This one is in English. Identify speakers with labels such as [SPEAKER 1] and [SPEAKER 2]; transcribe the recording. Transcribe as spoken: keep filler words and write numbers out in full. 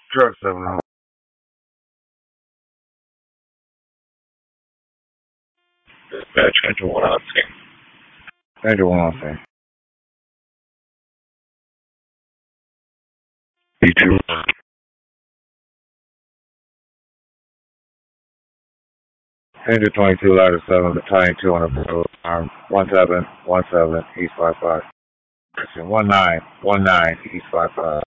[SPEAKER 1] Truck seven.
[SPEAKER 2] Dispatch, engine one on scene.
[SPEAKER 1] Engine one on scene.
[SPEAKER 2] B two.
[SPEAKER 1] Engine twenty-two, ladder seven, battalion two on the road. Arm one seven one seven, East five five. one nine one nine, East five five.